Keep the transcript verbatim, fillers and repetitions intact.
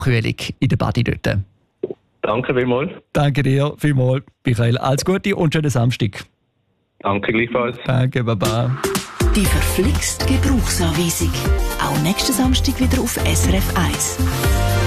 Kühlung in der Badi dort. Danke vielmals. Danke dir vielmals, Michael. Alles Gute und schönen Samstag. Danke gleichfalls. Danke, Baba. Die verflixt Gebrauchsanweisung. Auch nächsten Samstag wieder auf S R F eins.